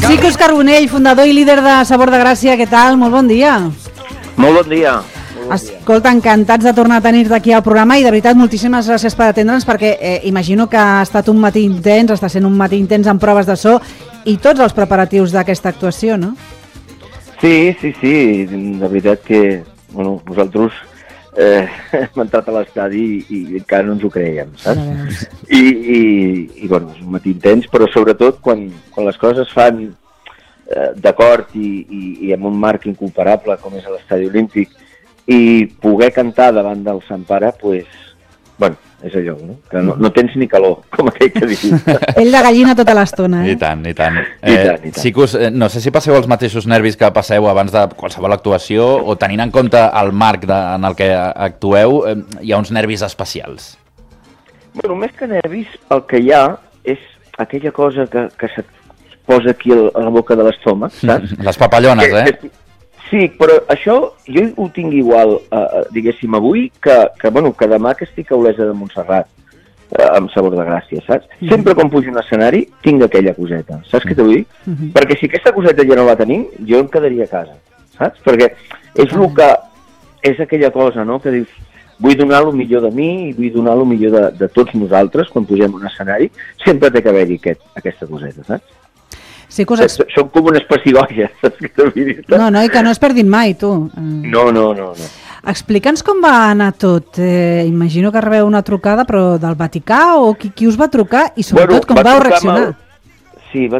Sicus Carbonell, fundador i líder de Sabor de Gràcia, què tal? Molt bon dia. Molt bon dia. Escolta, encantats de tornar a tenir-te aquí al programa i de veritat moltíssimes gràcies per atendre'ns perquè imagino que ha estat un matí intens, està sent un matí intens amb proves de so i tots els preparatius d'aquesta actuació, no? Sí, de veritat que nosaltres hem entrat a l'estadi i encara no ens ho creiem, saps? I bueno, és un matí intens, però sobretot quan les coses es fan d'acord i amb un marc incomparable com és l'estadi olímpic i poder cantar davant del Sant Pare, pues, bueno, és allò, no? Que no tens ni calor, com aquell que diu. Pell de gallina tota l'estona, I tant. I tant. Sicus, no sé si passeu els mateixos nervis que passeu abans de qualsevol actuació o tenint en compte el marc en el que actueu, hi ha uns nervis especials. Bueno, més que nervis, el que hi ha és aquella cosa que se't posa aquí a la boca de l'estómac, saps? Les papallones, Sí, però això jo ho tinc igual, diguéssim, avui que demà que estic a Olesa de Montserrat, amb Sabor de Gràcia, saps? Sempre quan pujo a un escenari tinc aquella coseta, saps què t'ho dic? Perquè si aquesta coseta ja no la tenim, jo em quedaria a casa, saps? Perquè és aquella cosa, no?, que dius, vull donar el millor de mi i vull donar el millor de tots nosaltres quan pugem a un escenari, sempre té que haver-hi aquesta coseta, saps? Són com unes pessigolles, saps què t'ho vull dir? No, i que no es perdin mai, tu. No. Explica'ns com va anar tot. Imagino que rebeu una trucada, però del Vaticà, o qui us va trucar i sobretot com vau reaccionar? Sí,